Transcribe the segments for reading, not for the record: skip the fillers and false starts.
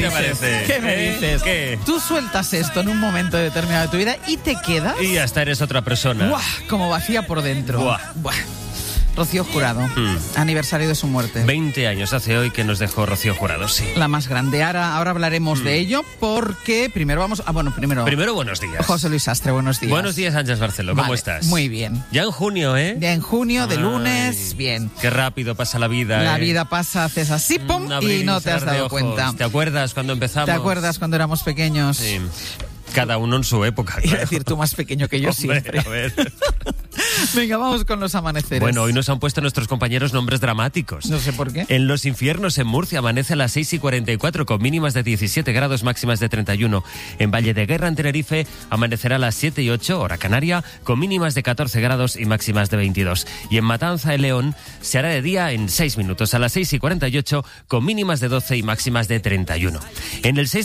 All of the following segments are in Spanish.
me parece? ¿Qué me dices? ¿Qué? Tú sueltas esto en un momento determinado de tu vida y te quedas... Y hasta eres otra persona. ¡Buah! Como vacía por dentro. Buah. ¡Buah! Rocío Jurado, aniversario de su muerte. 20 años hace hoy que nos dejó Rocío Jurado, sí. La más grande. Ahora hablaremos de ello porque primero vamos... Primero, buenos días. José Luis Sastre, buenos días. Buenos días, Ángeles Barceló. ¿Cómo estás? Muy bien. Ya en junio, ¿eh? Ya en junio, de Ay, lunes, bien. Qué rápido pasa la vida, La ¿eh? vida pasa, haces así, pum, Abrir y no te has cerrar de dado ojos. cuenta. ¿Te acuerdas cuando empezamos? ¿Te acuerdas cuando éramos pequeños? Sí. Cada uno en su época. Iba a Claro. decir tú más pequeño que yo. Hombre, siempre. a ver. Venga, vamos con los amaneceres. Bueno, hoy nos han puesto nuestros compañeros nombres dramáticos. No sé por qué. En Los Infiernos, en Murcia, amanece a las 6:44 con mínimas de 17 grados, máximas de 31. En Valle de Guerra, en Tenerife, amanecerá a las 7:08, hora canaria, con mínimas de 14 grados y máximas de 22. Y en Matanza, en León, se hará de día en 6 minutos, a las 6:48, con mínimas de 12 y máximas de 31. En el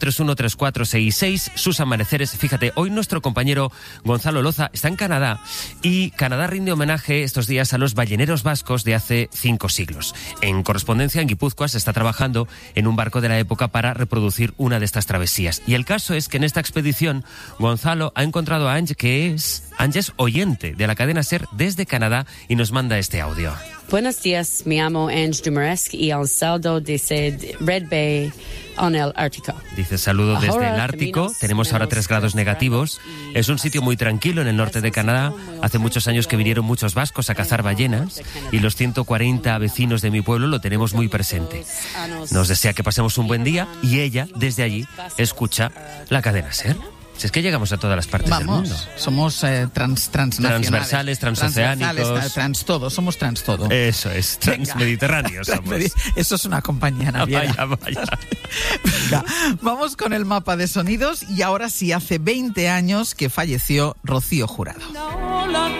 638-313466, sus amaneceres. Fíjate, hoy nuestro compañero Gonzalo Loza está en Canadá y Canadá rinde homenaje estos días a los balleneros vascos de hace 5 siglos. En correspondencia, en Guipúzcoa se está trabajando en un barco de la época para reproducir una de estas travesías. Y el caso es que en esta expedición Gonzalo ha encontrado a Ange, que es oyente de la cadena SER desde Canadá, y nos manda este audio. Buenos días, me llamo Ange Dumaresque y el saldo dice Red Bay en el Ártico. Dice, saludo desde el Ártico, tenemos ahora 3 grados negativos, es un sitio muy tranquilo en el norte de Canadá, hace muchos años que vinieron muchos vascos a cazar ballenas y los 140 vecinos de mi pueblo lo tenemos muy presente. Nos desea que pasemos un buen día y ella, desde allí, escucha la cadena SER. Si es que llegamos a todas las partes del mundo. Somos transnacionales. Transversales, transoceánicos. Todo, somos trans todo. Eso es, transmediterráneos somos. Eso es una compañía naviera. Vaya. Venga, vamos con el mapa de sonidos y ahora sí, hace 20 años que falleció Rocío Jurado.